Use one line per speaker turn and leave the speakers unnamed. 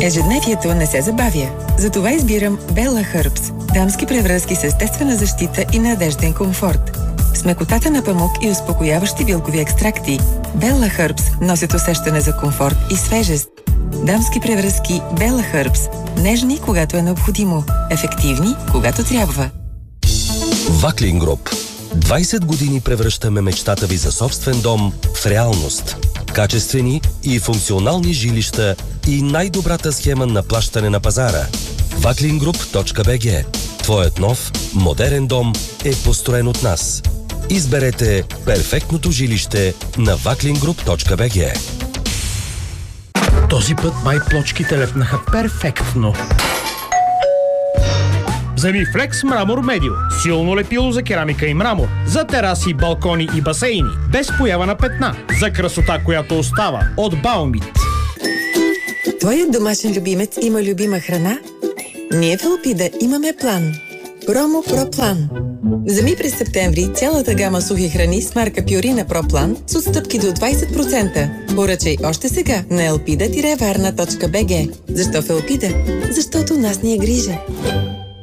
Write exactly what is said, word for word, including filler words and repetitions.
Ежедневието не се забавя. Затова избирам Bella Herbs. Дамски превръзки с естествена защита и надежден комфорт. С мекотата на памук и успокояващи билкови екстракти, Bella Herbs носят усещане за комфорт и свежест. Дамски превръзки Bella Herbs. Нежни, когато е необходимо. Ефективни, когато трябва.
Ваклин Груп. двайсет години превръщаме мечтата ви за собствен дом в реалност. Качествени и функционални жилища и най-добрата схема на плащане на пазара. ваклин груп точка би джи. Твоят нов, модерен дом е построен от нас. Изберете перфектното жилище на ваклин груп точка би джи.
Този път май плочките лепнаха перфектно. Вземи Флекс Мрамор Медио. Силно лепило за керамика и мрамор. За тераси, балкони и басейни. Без поява на петна. За красота, която остава. От Баумит.
Твоят домашен любимец има любима храна? Ние в Елпида имаме план. Промо Про План. Вземи през септември цялата гама сухи храни с марка Пюрина Про План с отстъпки до двайсет процента. Поръчай още сега на елпида варна точка би джи. Защо в Елпида? Защото нас ни е грижа.